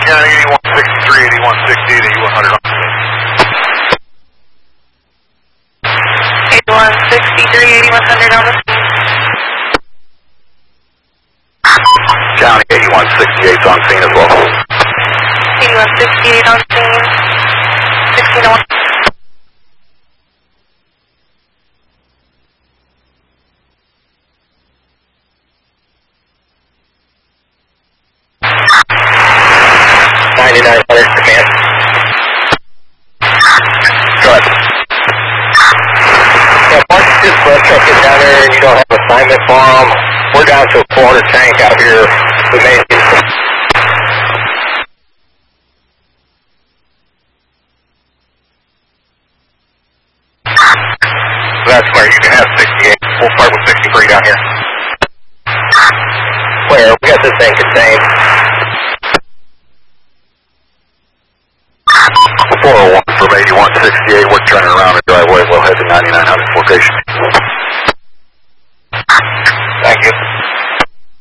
County, 8163, 8160, 8100 on scene. 8163, 8100 on the scene. County, 8168 on scene as well. 8168 on scene. 1601. Command. Go ahead. Yeah, once this bus truck is down there and you don't have assignment for them, we're down to a 400 tank out here. We may need some. That's where you can have 68. We'll start with 63 down here. Where? We got this thing contained. 401 from 8168. We're turning around the driveway. We'll head to 9900 location.